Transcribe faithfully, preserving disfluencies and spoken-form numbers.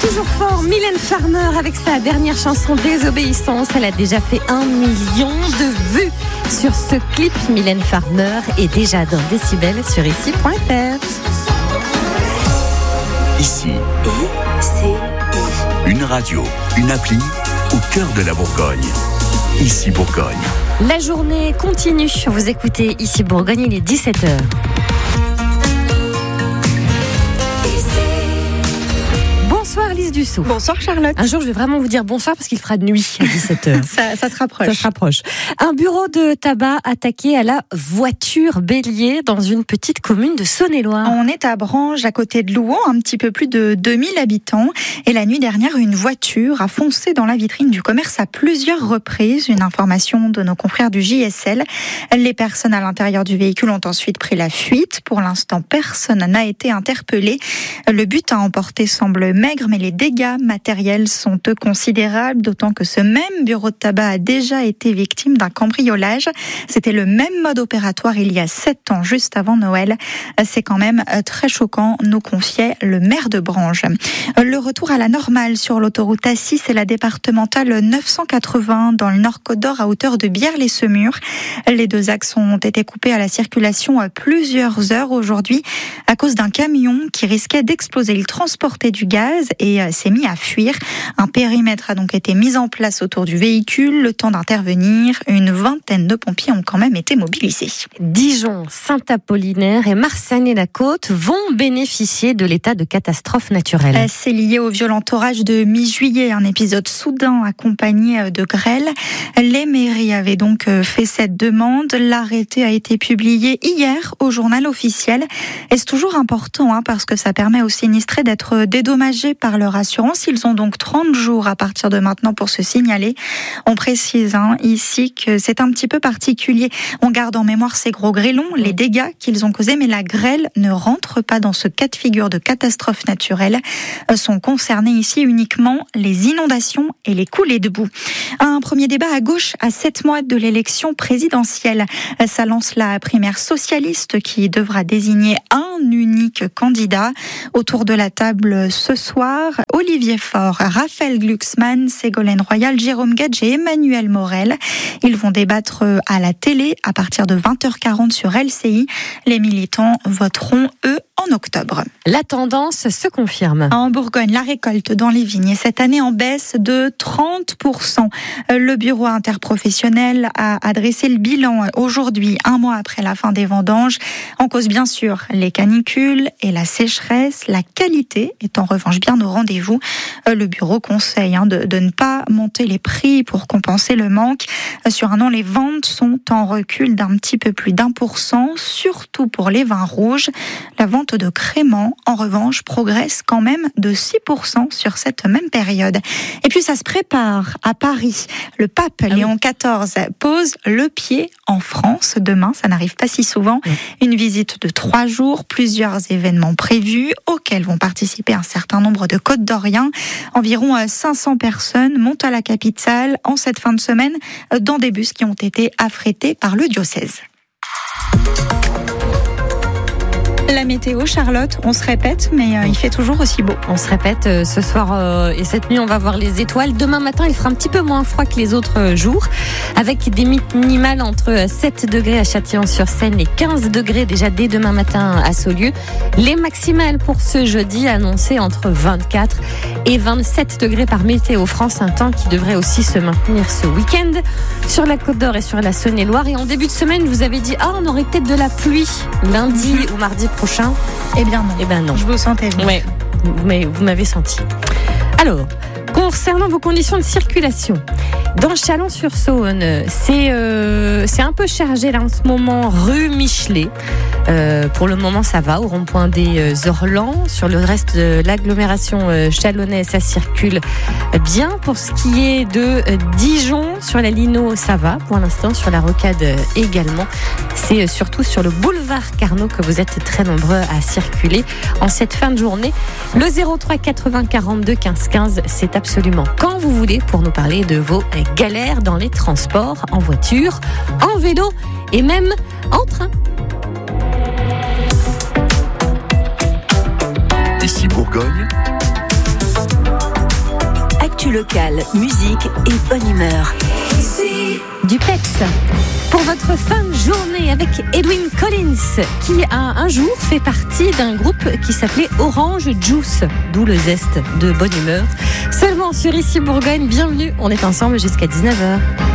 toujours fort, Mylène Farmer avec sa dernière chanson Désobéissance. Elle a déjà fait un million de vues sur ce clip. Mylène Farmer est déjà dans Décibel sur ici point f r. Ici, I C I. Une radio, une appli au cœur de la Bourgogne. Ici Bourgogne. La journée continue. Vous écoutez Ici Bourgogne, il est dix-sept heures. Bonsoir Lise Dussault. Bonsoir Charlotte. Un jour je vais vraiment vous dire bonsoir parce qu'il fera nuit à dix-sept heures. ça, ça se rapproche. Ça se rapproche. Un bureau de tabac attaqué à la voiture bélier dans une petite commune de Saône-et-Loire. On est à Branges, à côté de Louhans, un petit peu plus de deux mille habitants. Et la nuit dernière, une voiture a foncé dans la vitrine du commerce à plusieurs reprises. Une information de nos confrères du J S L. Les personnes à l'intérieur du véhicule ont ensuite pris la fuite. Pour l'instant, personne n'a été interpellé. Le butin emporté semble maigre, mais les dégâts matériels sont eux considérables, d'autant que ce même bureau de tabac a déjà été victime d'un cambriolage. C'était le même mode opératoire il y a sept ans, juste avant Noël. C'est quand même très choquant, nous confiait le maire de Branges. Le retour à la normale sur l'autoroute A six et la départementale neuf cent quatre-vingts dans le Nord-Côte d'Or à hauteur de Bière-les-Semurs. Les deux axes ont été coupés à la circulation à plusieurs heures aujourd'hui à cause d'un camion qui risquait d'exploser. Il transportait du gaz et s'est mis à fuir. Un périmètre a donc été mis en place autour du véhicule. Le temps d'intervenir, une vingtaine de pompiers ont quand même été mobilisés. Dijon, Saint-Apollinaire et Marsanne-et-la-Côte vont bénéficier de l'état de catastrophe naturelle. C'est lié au violent orage de mi-juillet, un épisode soudain accompagné de grêle. Les mairies avaient donc fait cette demande. L'arrêté a été publié hier au journal officiel. Et c'est toujours important hein, parce que ça permet aux sinistrés d'être dédommagés par leur assurance. Ils ont donc trente jours à partir de maintenant pour se signaler. On précise hein, ici que c'est un petit peu particulier. On garde en mémoire ces gros grêlons, les dégâts qu'ils ont causés, mais la grêle ne rentre pas dans ce cas de figure de catastrophe naturelle. Sont concernés ici uniquement les inondations et les coulées de boue. Un premier débat à gauche à sept mois de l'élection présidentielle. Ça lance la primaire socialiste qui devra désigner un unique candidat. Autour de la table ce soir, Olivier Faure, Raphaël Glucksmann, Ségolène Royal, Jérôme Gage et Emmanuel Morel. Ils vont débattre à la télé à partir de vingt heures quarante sur L C I. Les militants voteront, eux, en octobre. La tendance se confirme. En Bourgogne, la récolte dans les vignes est cette année en baisse de trente pour cent. Le bureau interprofessionnel a adressé le bilan aujourd'hui, un mois après la fin des vendanges. En cause, bien sûr, les canicules et la sécheresse. La qualité est en revanche bien au rendez-vous. Le bureau conseille hein, de, de ne pas monter les prix pour compenser le manque. Sur un an, les ventes sont en recul d'un petit peu plus d'un pour cent, surtout pour les vins rouges. La vente de créments, en revanche, progresse quand même de six pour cent sur cette même période. Et puis ça se prépare à Paris. Le pape ah Léon oui. quatorze pose le pied en France demain. Ça n'arrive pas si souvent. Oui. Une visite de trois jours, plusieurs événements prévus auxquels vont participer un certain nombre de Côte-d'Oriens. Environ cinq cents personnes montent à la capitale en cette fin de semaine dans des bus qui ont été affrétés par le diocèse. La météo, Charlotte, on se répète, mais euh, il fait toujours aussi beau. On se répète euh, ce soir euh, et cette nuit, on va voir les étoiles. Demain matin, il fera un petit peu moins froid que les autres euh, jours, avec des minimales entre sept degrés à Châtillon-sur-Seine et quinze degrés déjà dès demain matin à Saulieu. Les maximales pour ce jeudi annoncées entre vingt-quatre et vingt-sept degrés par Météo France, un temps qui devrait aussi se maintenir ce week-end sur la Côte d'Or et sur la Saône-et-Loire. Et en début de semaine, je vous avais dit, ah, on aurait peut-être de la pluie lundi ou mardi prochain. Eh bien non. Eh bien non. Je vous sentais venir. Ouais, mais vous m'avez senti. Alors, concernant vos conditions de circulation, dans Chalon-sur-Saône, c'est, euh, c'est un peu chargé là en ce moment, rue Michelet. Euh, pour le moment, ça va au rond-point des Orlans. Sur le reste de l'agglomération euh, chalonnaise, ça circule bien. Pour ce qui est de euh, Dijon, sur la Lino, ça va pour l'instant. Sur la Rocade euh, également. C'est euh, surtout sur le boulevard Carnot que vous êtes très nombreux à circuler en cette fin de journée. Le zéro trois quatre-vingts quarante-deux quinze quinze, c'est absolument quand vous voulez pour nous parler de vos euh, galères dans les transports, en voiture, en vélo et même en train. Ici Bourgogne, Actu locale, musique et bonne humeur. Du peps pour votre fin de journée avec Edwyn Collins, qui a un jour fait partie d'un groupe qui s'appelait Orange Juice, d'où le zeste de bonne humeur. Seulement sur Ici Bourgogne, bienvenue, on est ensemble jusqu'à dix-neuf heures.